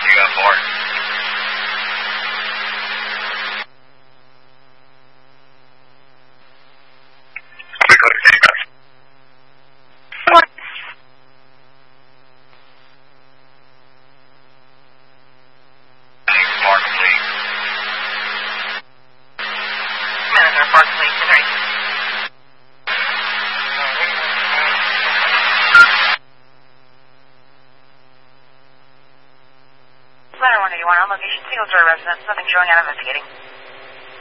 You got more. Letter 181 on location, single story residence, nothing showing out investigating.